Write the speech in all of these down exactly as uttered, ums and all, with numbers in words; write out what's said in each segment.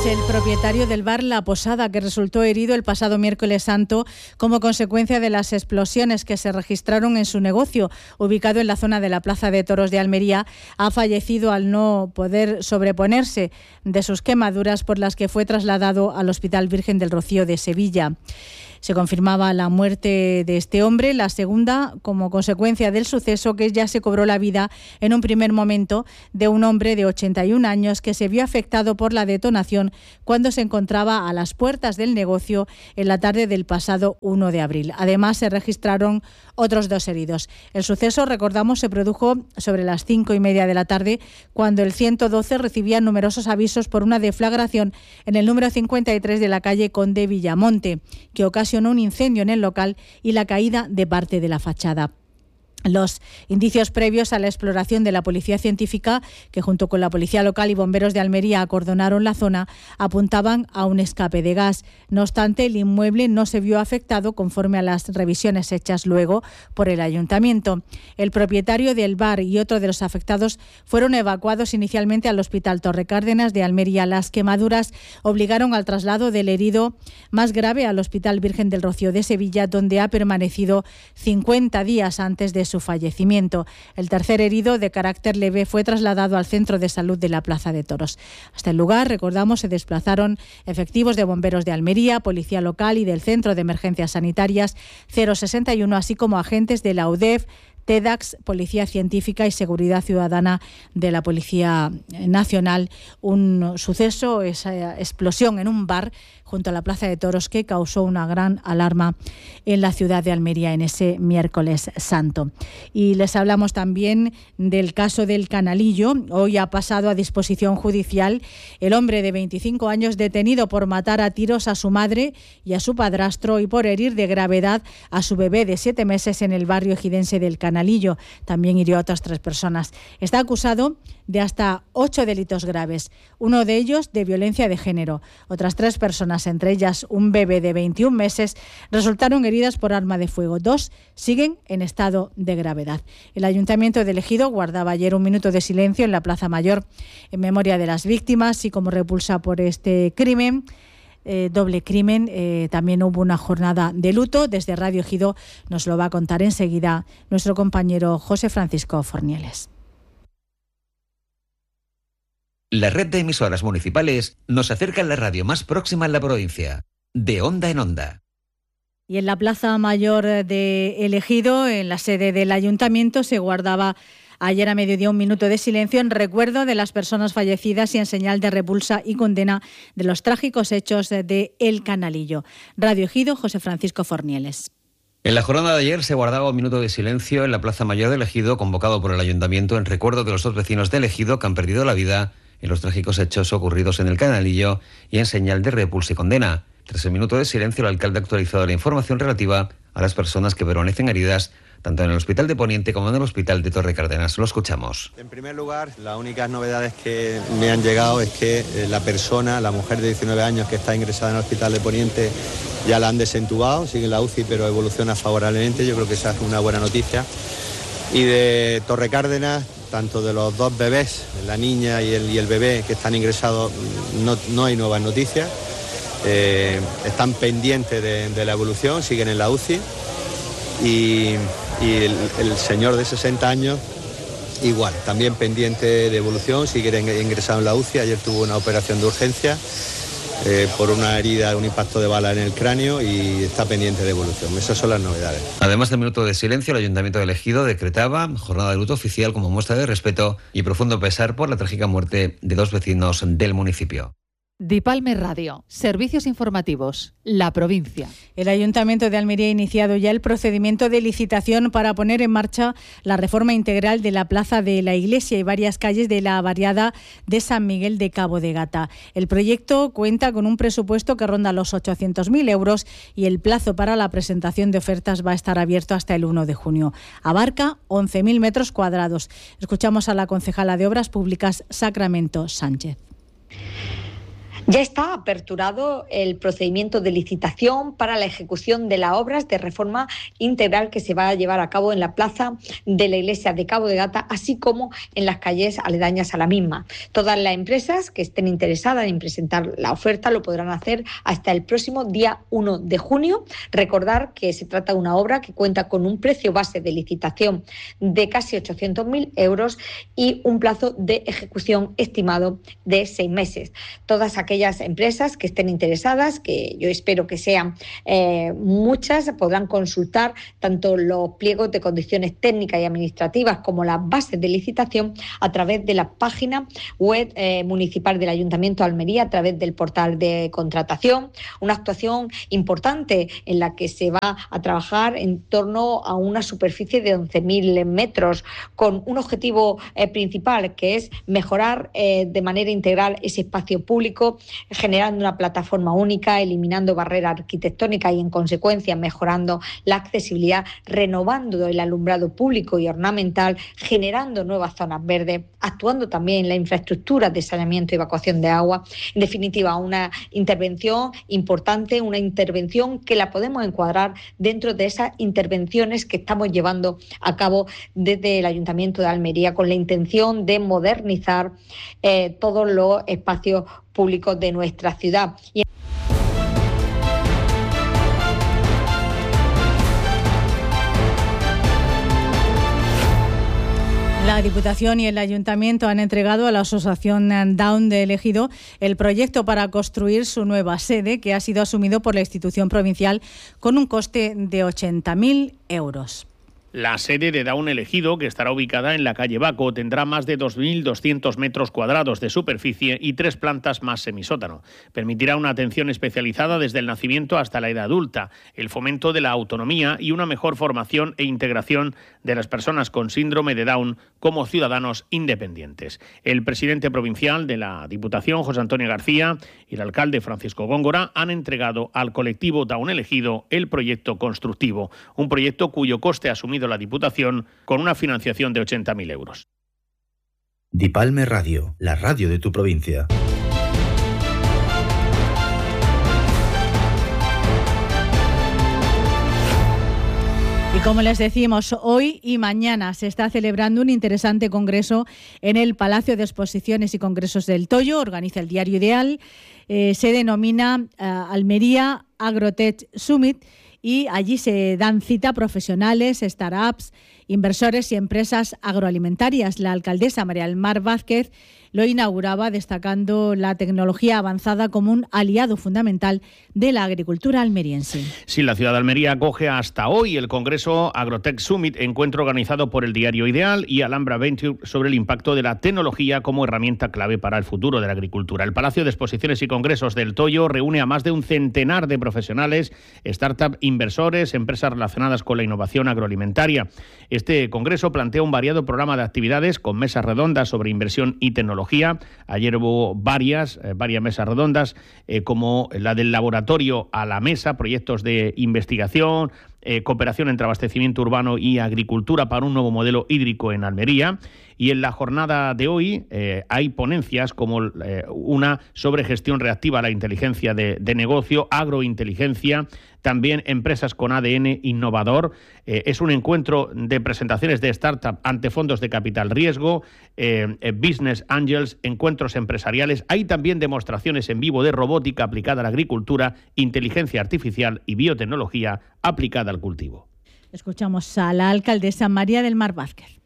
Es el propietario del bar La Posada, que resultó herido el pasado miércoles santo como consecuencia de las explosiones que se registraron en su negocio, ubicado en la zona de la Plaza de Toros de Almería. Ha fallecido al no poder sobreponerse de sus quemaduras, por las que fue trasladado al Hospital Virgen del Rocío de Sevilla. Se confirmaba la muerte de este hombre, la segunda como consecuencia del suceso, que ya se cobró la vida en un primer momento de un hombre de ochenta y un años que se vio afectado por la detonación cuando se encontraba a las puertas del negocio en la tarde del pasado uno de abril. Además, se registraron otros dos heridos. El suceso, recordamos, se produjo sobre las cinco y media de la tarde, cuando el ciento doce recibía numerosos avisos por una deflagración en el número cincuenta y tres de la calle Conde Villamonte, que ocasionó un incendio en el local y la caída de parte de la fachada. Los indicios previos a la exploración de la Policía Científica, que junto con la Policía Local y bomberos de Almería acordonaron la zona, apuntaban a un escape de gas. No obstante, el inmueble no se vio afectado, conforme a las revisiones hechas luego por el Ayuntamiento. El propietario del bar y otro de los afectados fueron evacuados inicialmente al Hospital Torre Cárdenas de Almería. Las quemaduras obligaron al traslado del herido más grave al Hospital Virgen del Rocío de Sevilla, donde ha permanecido cincuenta días antes de su su fallecimiento. El tercer herido, de carácter leve, fue trasladado al Centro de Salud de la Plaza de Toros. Hasta el lugar, recordamos, se desplazaron efectivos de bomberos de Almería, Policía Local y del Centro de Emergencias Sanitarias cero sesenta y uno, así como agentes de la U D E F, TEDAX, Policía Científica y Seguridad Ciudadana de la Policía Nacional. Un suceso, esa explosión en un bar junto a la Plaza de Toros, que causó una gran alarma en la ciudad de Almería en ese miércoles santo. Y les hablamos también del caso del Canalillo. Hoy ha pasado a disposición judicial el hombre de veinticinco años detenido por matar a tiros a su madre y a su padrastro y por herir de gravedad a su bebé de siete meses en el barrio ejidense del Canalillo. También hirió a otras tres personas. Está acusado de hasta ocho delitos graves, uno de ellos de violencia de género. Otras tres personas, entre ellas un bebé de veintiún meses, resultaron heridas por arma de fuego. Dos siguen en estado de gravedad. El Ayuntamiento de Ejido guardaba ayer un minuto de silencio en la Plaza Mayor en memoria de las víctimas y como repulsa por este crimen, eh, doble crimen, eh, también hubo una jornada de luto. Desde Radio Ejido nos lo va a contar enseguida nuestro compañero José Francisco Fornieles. La red de emisoras municipales nos acerca a la radio más próxima en la provincia, de onda en onda. Y en la Plaza Mayor de El Ejido, en la sede del Ayuntamiento, se guardaba ayer a mediodía un minuto de silencio en recuerdo de las personas fallecidas y en señal de repulsa y condena de los trágicos hechos de El Canalillo. Radio Ejido, José Francisco Fornieles. En la jornada de ayer se guardaba un minuto de silencio en la Plaza Mayor de El Ejido, convocado por el Ayuntamiento en recuerdo de los dos vecinos de El Ejido que han perdido la vida en los trágicos hechos ocurridos en El Canalillo y en señal de repulsa y condena. Tras el minuto de silencio, el alcalde ha actualizado la información relativa a las personas que permanecen heridas tanto en el Hospital de Poniente como en el Hospital de Torre Cárdenas. Lo escuchamos. En primer lugar, las únicas novedades que me han llegado es que la persona, la mujer de diecinueve años que está ingresada en el Hospital de Poniente, ya la han desentubado, sigue en la U C I, pero evoluciona favorablemente. Yo creo que esa es una buena noticia. Y de Torre Cárdenas, tanto de los dos bebés, la niña y el, y el bebé que están ingresados, no, no hay nuevas noticias. Eh, están pendientes de, de la evolución, siguen en la U C I. Y, y el, el señor de sesenta años, igual, también pendiente de evolución, sigue ingresado en la U C I. Ayer tuvo una operación de urgencia eh, por una herida, un impacto de bala en el cráneo y está pendiente de evolución. Esas son las novedades. Además del minuto de silencio, el Ayuntamiento de El Ejido decretaba jornada de luto oficial como muestra de respeto y profundo pesar por la trágica muerte de dos vecinos del municipio. Dipalme Radio, servicios informativos, la provincia. El Ayuntamiento de Almería ha iniciado ya el procedimiento de licitación para poner en marcha la reforma integral de la Plaza de la Iglesia y varias calles de la barriada de San Miguel de Cabo de Gata. El proyecto cuenta con un presupuesto que ronda los ochocientos mil euros y el plazo para la presentación de ofertas va a estar abierto hasta el uno de junio. Abarca once mil metros cuadrados. Escuchamos a la concejala de Obras Públicas, Sacramento Sánchez. Ya está aperturado el procedimiento de licitación para la ejecución de las obras de reforma integral que se va a llevar a cabo en la plaza de la iglesia de Cabo de Gata, así como en las calles aledañas a la misma. Todas las empresas que estén interesadas en presentar la oferta lo podrán hacer hasta el próximo día uno de junio. Recordar que se trata de una obra que cuenta con un precio base de licitación de casi ochocientos mil euros y un plazo de ejecución estimado de seis meses. Todas aquellas empresas que estén interesadas, que yo espero que sean eh, muchas, podrán consultar tanto los pliegos de condiciones técnicas y administrativas como las bases de licitación a través de la página web eh, municipal del Ayuntamiento de Almería, a través del portal de contratación. Una actuación importante en la que se va a trabajar en torno a una superficie de once mil metros, con un objetivo eh, principal, que es mejorar eh, de manera integral ese espacio público, generando una plataforma única, eliminando barreras arquitectónicas y, en consecuencia, mejorando la accesibilidad, renovando el alumbrado público y ornamental, generando nuevas zonas verdes, actuando también en la infraestructura de saneamiento y evacuación de agua. En definitiva, una intervención importante, una intervención que la podemos encuadrar dentro de esas intervenciones que estamos llevando a cabo desde el Ayuntamiento de Almería, con la intención de modernizar eh, todos los espacios públicos de nuestra ciudad. Y la Diputación y el Ayuntamiento han entregado a la Asociación Down de El Ejido el proyecto para construir su nueva sede, que ha sido asumido por la institución provincial con un coste de ochenta mil euros. La sede de Down El Ejido, que estará ubicada en la calle Baco, tendrá más de dos mil doscientos metros cuadrados de superficie y tres plantas más semisótano. Permitirá una atención especializada desde el nacimiento hasta la edad adulta, el fomento de la autonomía y una mejor formación e integración de las personas con síndrome de Down como ciudadanos independientes. El presidente provincial de la Diputación, José Antonio García, y el alcalde Francisco Góngora han entregado al colectivo Down El Ejido el proyecto constructivo, un proyecto cuyo coste ha asumido la Diputación con una financiación de ochenta mil euros. Dipalme Radio, la radio de tu provincia. Y como les decimos, hoy y mañana se está celebrando un interesante congreso en el Palacio de Exposiciones y Congresos del Toyo. Organiza el Diario Ideal. Eh, se denomina uh, Almería Agrotech Summit. Y allí se dan cita profesionales, startups, inversores y empresas agroalimentarias. La alcaldesa María del Mar Vázquez lo inauguraba destacando la tecnología avanzada como un aliado fundamental de la agricultura almeriense. Sí, la ciudad de Almería acoge hasta hoy el Congreso Agrotech Summit, encuentro organizado por el Diario Ideal y Alhambra Venture sobre el impacto de la tecnología como herramienta clave para el futuro de la agricultura. El Palacio de Exposiciones y Congresos del Toyo reúne a más de un centenar de profesionales, startups, inversores, empresas relacionadas con la innovación agroalimentaria. Este congreso plantea un variado programa de actividades con mesas redondas sobre inversión y tecnología. Ayer hubo varias, eh, varias mesas redondas, eh, como la del laboratorio a la mesa, proyectos de investigación, eh, cooperación entre abastecimiento urbano y agricultura para un nuevo modelo hídrico en Almería. Y en la jornada de hoy eh, hay ponencias como eh, una sobre gestión reactiva a la inteligencia de, de negocio, agrointeligencia, también empresas con A D N innovador. Eh, es un encuentro de presentaciones de startup ante fondos de capital riesgo, eh, eh, business angels, encuentros empresariales. Hay también demostraciones en vivo de robótica aplicada a la agricultura, inteligencia artificial y biotecnología aplicada al cultivo. Escuchamos a la alcaldesa María del Mar Vázquez.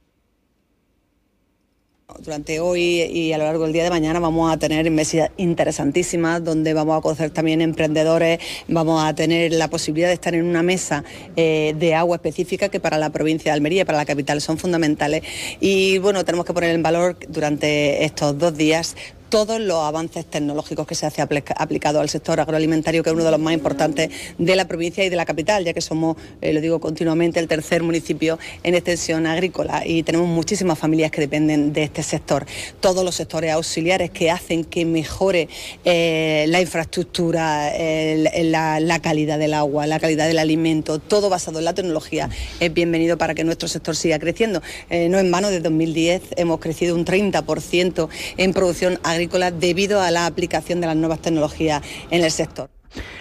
Durante hoy y a lo largo del día de mañana vamos a tener mesas interesantísimas donde vamos a conocer también emprendedores, vamos a tener la posibilidad de estar en una mesa eh, de agua específica que para la provincia de Almería y para la capital son fundamentales. Y bueno, tenemos que poner en valor durante estos dos días todos los avances tecnológicos que se hace aplicado al sector agroalimentario, que es uno de los más importantes de la provincia y de la capital, ya que somos, eh, lo digo continuamente, el tercer municipio en extensión agrícola y tenemos muchísimas familias que dependen de este sector. Todos los sectores auxiliares que hacen que mejore eh, la infraestructura, eh, la, la calidad del agua, la calidad del alimento, todo basado en la tecnología, es bienvenido para que nuestro sector siga creciendo. Eh, no en vano, desde dos mil diez hemos crecido un treinta por ciento en producción agrícola agrícola debido a la aplicación de las nuevas tecnologías en el sector.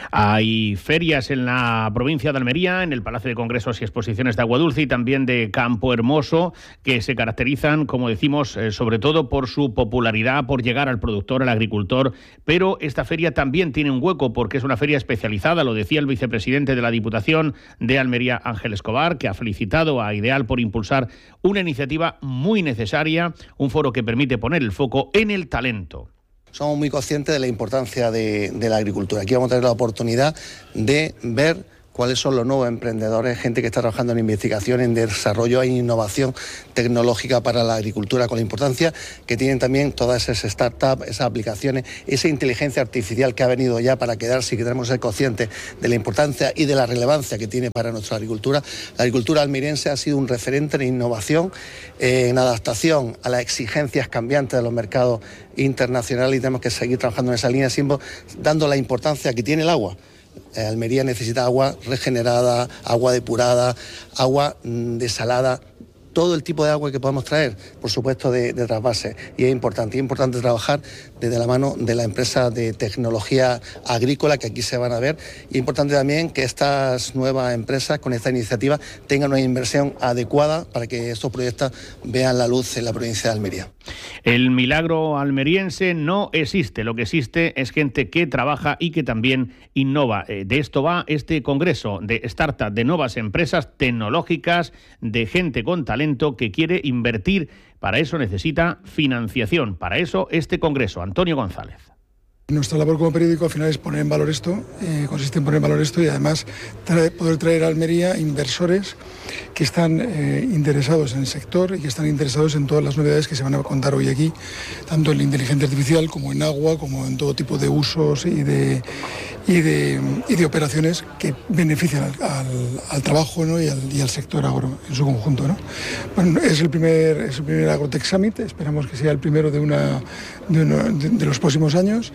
Hay ferias en la provincia de Almería, en el Palacio de Congresos y Exposiciones de Aguadulce y también de Campo Hermoso, que se caracterizan, como decimos, eh, sobre todo por su popularidad, por llegar al productor, al agricultor, pero esta feria también tiene un hueco porque es una feria especializada, lo decía el vicepresidente de la Diputación de Almería, Ángel Escobar, que ha felicitado a Ideal por impulsar una iniciativa muy necesaria, un foro que permite poner el foco en el talento. Somos muy conscientes de la importancia de, de la agricultura. Aquí vamos a tener la oportunidad de ver cuáles son los nuevos emprendedores, gente que está trabajando en investigación, en desarrollo e innovación tecnológica para la agricultura, con la importancia que tienen también todas esas startups, esas aplicaciones, esa inteligencia artificial que ha venido ya para quedarse y que tenemos que ser conscientes de la importancia y de la relevancia que tiene para nuestra agricultura. La agricultura almeriense ha sido un referente en innovación, eh, en adaptación a las exigencias cambiantes de los mercados internacionales, y tenemos que seguir trabajando en esa línea, siempre dando la importancia que tiene el agua. Almería necesita agua regenerada, agua depurada, agua desalada, todo el tipo de agua que podamos traer, por supuesto, de, de trasvase. Y es importante, es importante trabajar desde la mano de la empresa de tecnología agrícola que aquí se van a ver. Y es importante también que estas nuevas empresas con esta iniciativa tengan una inversión adecuada para que estos proyectos vean la luz en la provincia de Almería. El milagro almeriense no existe, lo que existe es gente que trabaja y que también innova. De esto va este congreso de startup, de nuevas empresas tecnológicas, de gente con talento que quiere invertir. Para eso necesita financiación. Para eso este congreso. Antonio González. Nuestra labor como periódico al final es poner en valor esto, eh, consiste en poner en valor esto y además trae, poder traer a Almería inversores que están eh, interesados en el sector y que están interesados en todas las novedades que se van a contar hoy aquí, tanto en la inteligencia artificial como en agua, como en todo tipo de usos y de, y de, y de operaciones que benefician al, al, al trabajo, ¿no? y, al, y al sector agro en su conjunto, ¿no? Bueno, es el primer, es el primer Agrotech Summit, esperamos que sea el primero de, una, de, una, de, de los próximos años.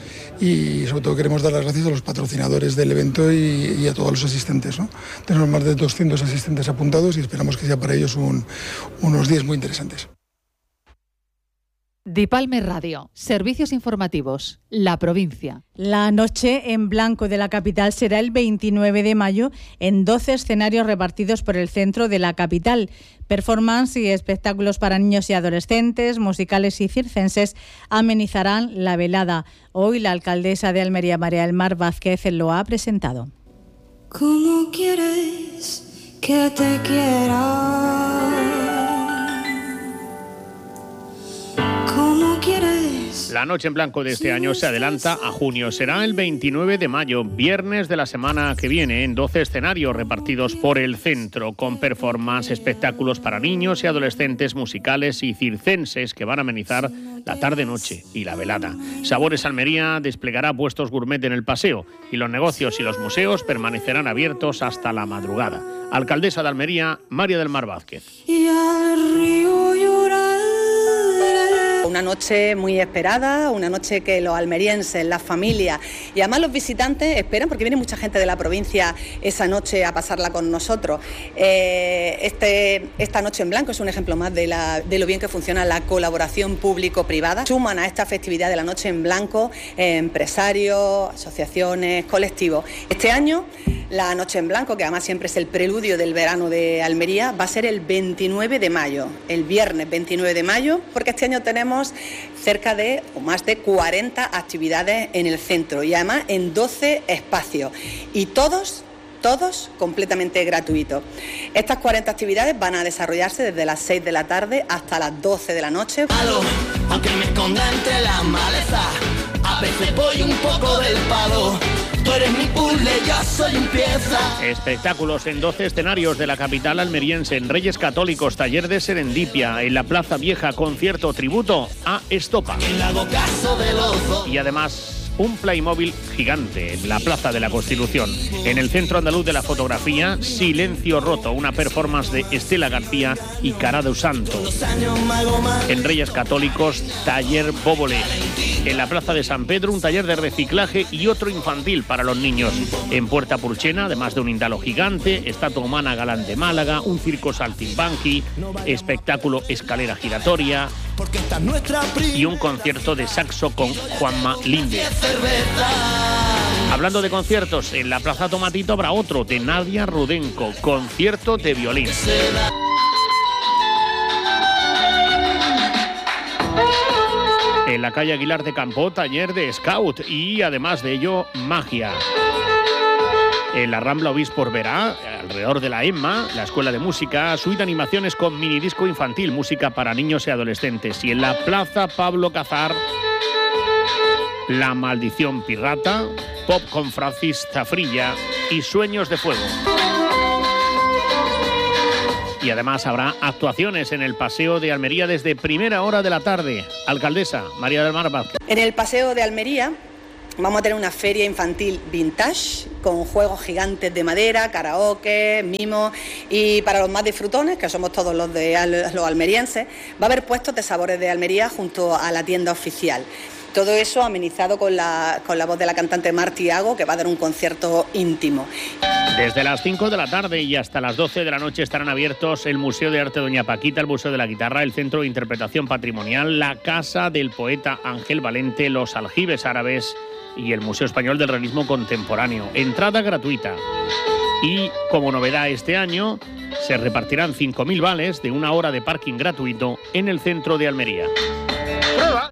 Y sobre todo queremos dar las gracias a los patrocinadores del evento y, y a todos los asistentes, ¿no? Tenemos más de doscientos asistentes apuntados y esperamos que sea para ellos un, unos días muy interesantes. Dipalme Radio, servicios informativos, la provincia. La noche en blanco de la capital será el veintinueve de mayo en doce escenarios repartidos por el centro de la capital. Performance y espectáculos para niños y adolescentes, musicales y circenses amenizarán la velada. Hoy la alcaldesa de Almería, María del Mar Vázquez, lo ha presentado. ¿Cómo quieres que te quiera? La noche en blanco de este año se adelanta a junio. Será el veintinueve de mayo, viernes de la semana que viene, en doce escenarios repartidos por el centro, con performance, espectáculos para niños y adolescentes, musicales y circenses que van a amenizar la tarde-noche y la velada. Sabores Almería desplegará puestos gourmet en el paseo y los negocios y los museos permanecerán abiertos hasta la madrugada. Alcaldesa de Almería, María del Mar Vázquez. Y al río llorar. Una noche muy esperada, una noche que los almerienses, las familias y además los visitantes esperan, porque viene mucha gente de la provincia esa noche a pasarla con nosotros. Eh, este, esta noche en blanco es un ejemplo más de, la, de lo bien que funciona la colaboración público-privada. Suman a esta festividad de la noche en blanco eh, empresarios, asociaciones, colectivos. Este año la noche en blanco, que además siempre es el preludio del verano de Almería, va a ser el veintinueve de mayo, el viernes veintinueve de mayo, porque este año tenemos cerca de o más de cuarenta actividades en el centro y además en doce espacios y todos todos completamente gratuitos. Estas cuarenta actividades van a desarrollarse desde las seis de la tarde hasta las doce de la noche. Palo, aunque me esconda entre las malezas, a veces voy un poco del palo. Tú eres mi puzzle, yo soy un pieza. Espectáculos en doce escenarios de la capital almeriense, en Reyes Católicos, taller de serendipia, en la Plaza Vieja, concierto tributo a Estopa. Y además un Playmobil gigante en la Plaza de la Constitución. En el Centro Andaluz de la Fotografía, Silencio Roto, una performance de Estela García y Cara de Santo. En Reyes Católicos, taller Bóvole. En la Plaza de San Pedro, un taller de reciclaje y otro infantil para los niños. En Puerta Purchena, además de un indalo gigante, estatua humana Galán de Málaga, un circo saltimbanqui, espectáculo escalera giratoria y un concierto de saxo con Juanma Linde. Hablando de conciertos, en la Plaza Tomatito habrá otro de Nadia Rudenko, concierto de violín. En la calle Aguilar de Campo, taller de Scout y, además de ello, magia. En la Rambla Obispo Verá, alrededor de la Emma, la Escuela de Música, suite animaciones con minidisco infantil, música para niños y adolescentes. Y en la Plaza Pablo Cazar, La Maldición Pirata, pop con Francis Zafrilla y Sueños de Fuego. Y además habrá actuaciones en el Paseo de Almería desde primera hora de la tarde. Alcaldesa María del Mar Vázquez. En el Paseo de Almería vamos a tener una feria infantil vintage con juegos gigantes de madera, karaoke, mimos, y para los más disfrutones, que somos todos los de los almerienses, va a haber puestos de sabores de Almería junto a la tienda oficial. Todo eso amenizado con la, con la voz de la cantante Mar Tiago, que va a dar un concierto íntimo. Desde las cinco de la tarde y hasta las doce de la noche estarán abiertos el Museo de Arte Doña Paquita, el Museo de la Guitarra, el Centro de Interpretación Patrimonial, la Casa del Poeta Ángel Valente, los Aljibes Árabes y el Museo Español del Realismo Contemporáneo. Entrada gratuita. Y, como novedad este año, se repartirán cinco mil vales de una hora de parking gratuito en el centro de Almería. ¡Prueba!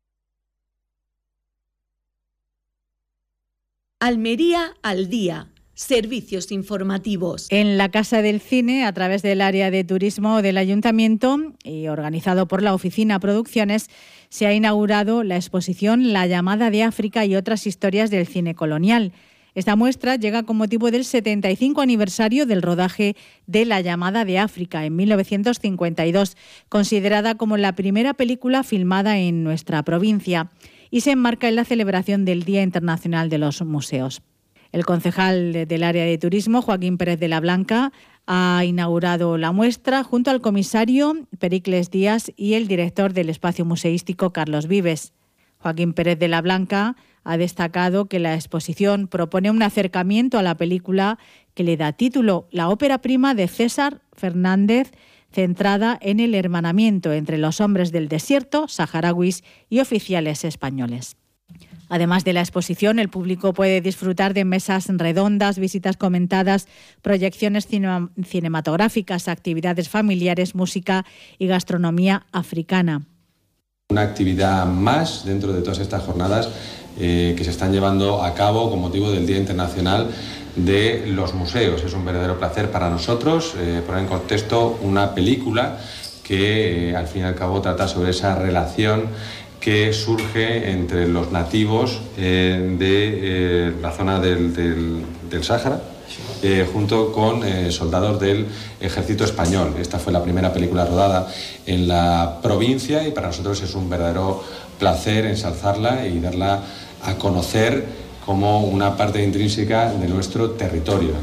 Almería al día. Servicios informativos. En la Casa del Cine, a través del área de turismo del Ayuntamiento y organizado por la Oficina Producciones, se ha inaugurado la exposición La llamada de África y otras historias del cine colonial. Esta muestra llega con motivo del setenta y cinco aniversario del rodaje de La llamada de África en mil novecientos cincuenta y dos, considerada como la primera película filmada en nuestra provincia, y se enmarca en la celebración del Día Internacional de los Museos. El concejal del área de turismo, Joaquín Pérez de la Blanca, ha inaugurado la muestra junto al comisario Pericles Díaz y el director del espacio museístico, Carlos Vives. Joaquín Pérez de la Blanca ha destacado que la exposición propone un acercamiento a la película que le da título, la ópera prima de César Fernández, centrada en el hermanamiento entre los hombres del desierto, saharauis y oficiales españoles. Además de la exposición, el público puede disfrutar de mesas redondas, visitas comentadas, proyecciones cine- cinematográficas, actividades familiares, música y gastronomía africana. Una actividad más dentro de todas estas jornadas eh, que se están llevando a cabo con motivo del Día Internacional de los Museos. Es un verdadero placer para nosotros eh, poner en contexto una película que eh, al fin y al cabo trata sobre esa relación que surge entre los nativos eh, de eh, la zona del, del, del Sáhara, eh, junto con eh, soldados del ejército español. Esta fue la primera película rodada en la provincia y para nosotros es un verdadero placer ensalzarla y darla a conocer como una parte intrínseca de nuestro territorio.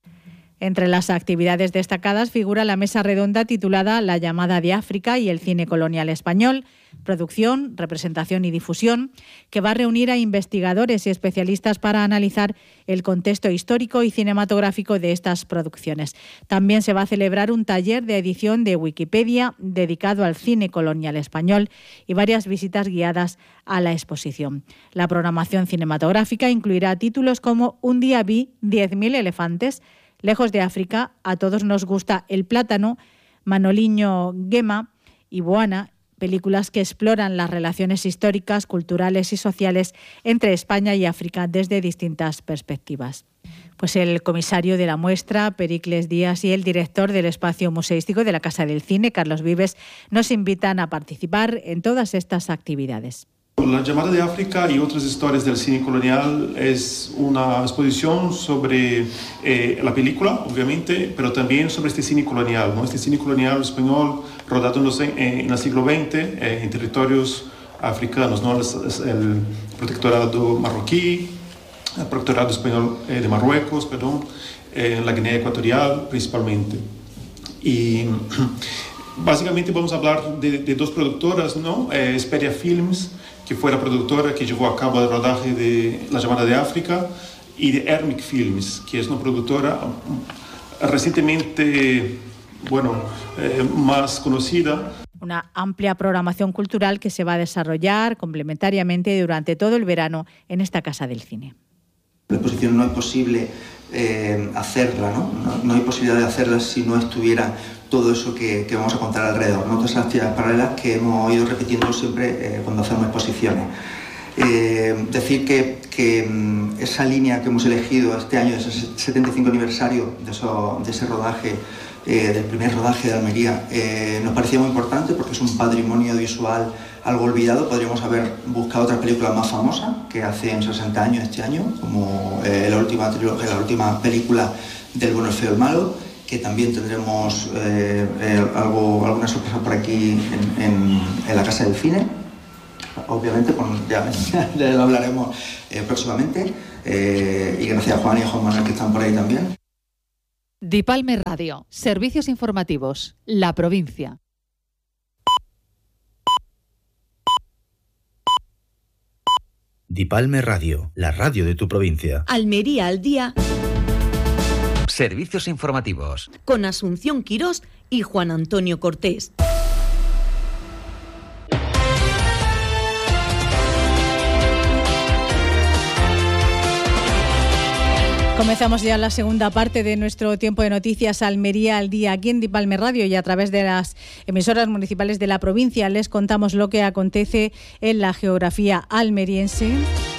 Entre las actividades destacadas figura la mesa redonda titulada La llamada de África y el cine colonial español, producción, representación y difusión, que va a reunir a investigadores y especialistas para analizar el contexto histórico y cinematográfico de estas producciones. También se va a celebrar un taller de edición de Wikipedia dedicado al cine colonial español y varias visitas guiadas a la exposición. La programación cinematográfica incluirá títulos como Un día vi diez mil elefantes, Lejos de África, A todos nos gusta el plátano, Manoliño Gema y Boana, películas que exploran las relaciones históricas, culturales y sociales entre España y África desde distintas perspectivas. Pues el comisario de la muestra, Pericles Díaz, y el director del espacio museístico de la Casa del Cine, Carlos Vives, nos invitan a participar en todas estas actividades. La llamada de África y otras historias del cine colonial es una exposición sobre eh, la película, obviamente, pero también sobre este cine colonial, ¿no? Este cine colonial español rodado en, en el siglo veinte eh, en territorios africanos, ¿no? El, el protectorado marroquí, el protectorado español eh, de Marruecos, perdón, eh, en la Guinea Ecuatorial principalmente. Y Básicamente vamos a hablar de, de dos productoras, ¿no? Eh, Esperia Films, que fue la productora que llevó a cabo el rodaje de La llamada de África, y de Ermic Films, que es una productora recientemente, bueno, eh, más conocida. Una amplia programación cultural que se va a desarrollar complementariamente durante todo el verano en esta Casa del Cine. La exposición no es posible eh, hacerla, ¿no? ¿no? No hay posibilidad de hacerla si no estuviera todo eso que, que vamos a contar alrededor, ¿no? Todas esas actividades paralelas que hemos ido repitiendo siempre eh, cuando hacemos exposiciones. Eh, decir que, que esa línea que hemos elegido este año, de ese setenta y cinco aniversario de, eso, de ese rodaje, eh, del primer rodaje de Almería, eh, nos parecía muy importante porque es un patrimonio visual algo olvidado. Podríamos haber buscado otras películas más famosas que hacen sesenta años este año, como eh, la, última, la última película del bueno, el feo y el malo, que también tendremos eh, eh, algo, alguna sorpresa por aquí en, en, en la Casa del Cine. Obviamente, pues ya, ya lo hablaremos eh, próximamente. Eh, y gracias a Juan y a Juan Manuel que están por ahí también. Dipalme Radio, servicios informativos, La Provincia. Dipalme Radio, la radio de tu provincia. Almería al día. Servicios informativos. Con Asunción Quirós y Juan Antonio Cortés. Comenzamos ya la segunda parte de nuestro tiempo de noticias Almería al día aquí en Dipalme Radio, y a través de las emisoras municipales de la provincia les contamos lo que acontece en la geografía almeriense.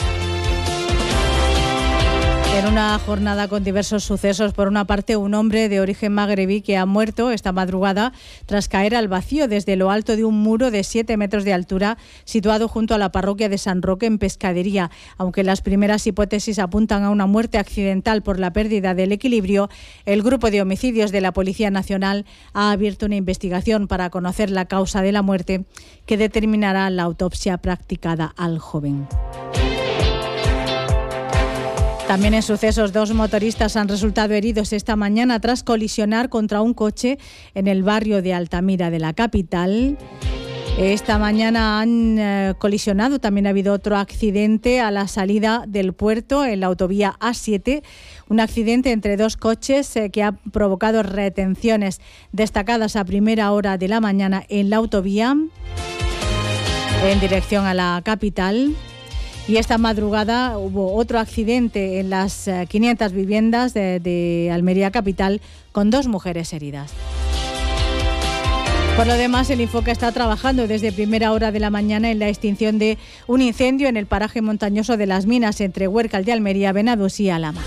En una jornada con diversos sucesos. Por una parte, un hombre de origen magrebí que ha muerto esta madrugada tras caer al vacío desde lo alto de un muro de siete metros de altura situado junto a la parroquia de San Roque en Pescadería. Aunque las primeras hipótesis apuntan a una muerte accidental por la pérdida del equilibrio, el grupo de homicidios de la Policía Nacional ha abierto una investigación para conocer la causa de la muerte que determinará la autopsia practicada al joven. También en sucesos, dos motoristas han resultado heridos esta mañana tras colisionar contra un coche en el barrio de Altamira de la capital. Esta mañana han eh, colisionado, también ha habido otro accidente a la salida del puerto en la autovía A siete, un accidente entre dos coches eh, que ha provocado retenciones destacadas a primera hora de la mañana en la autovía en dirección a la capital. Y esta madrugada hubo otro accidente en las quinientas viviendas de, de Almería Capital con dos mujeres heridas. Por lo demás, el Infoca está trabajando desde primera hora de la mañana en la extinción de un incendio en el paraje montañoso de Las Minas entre Huércal de Almería, Benadús y Alhama.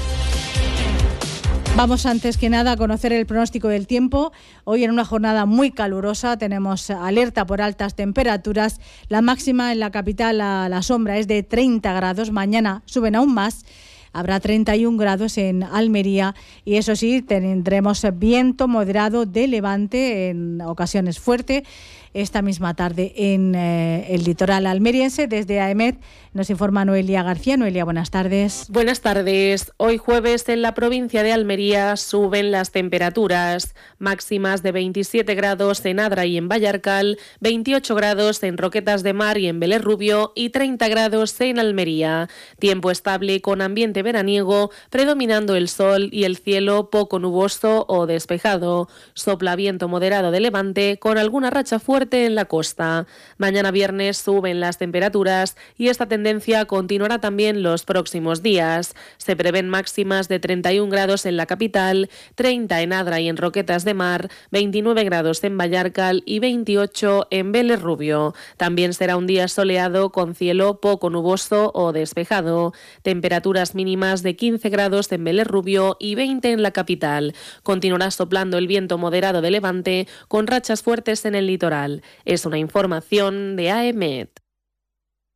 Vamos antes que nada a conocer el pronóstico del tiempo. Hoy en una jornada muy calurosa tenemos alerta por altas temperaturas. La máxima en la capital a la sombra es de treinta grados. Mañana suben aún más. Habrá treinta y un grados en Almería y eso sí, tendremos viento moderado de levante, en ocasiones fuerte, esta misma tarde en eh, el litoral almeriense. Desde AEMET nos informa Noelia García. Noelia, buenas tardes. Buenas tardes. Hoy jueves en la provincia de Almería suben las temperaturas máximas de veintisiete grados en Adra y en Vallarcal, veintiocho grados en Roquetas de Mar y en Vélez Rubio y treinta grados en Almería. Tiempo estable con ambiente veraniego, predominando el sol y el cielo poco nuboso o despejado. Sopla viento moderado de levante con alguna racha fuerte en la costa. Mañana viernes suben las temperaturas y esta tendencia continuará también los próximos días. Se prevén máximas de treinta y un grados en la capital, treinta en Adra y en Roquetas de Mar, veintinueve grados en Vallarcal y veintiocho en Vélez Rubio. También será un día soleado con cielo poco nuboso o despejado. Temperaturas mínimas de quince grados en Vélez Rubio y veinte en la capital. Continuará soplando el viento moderado de levante con rachas fuertes en el litoral. Es una información de AEMET.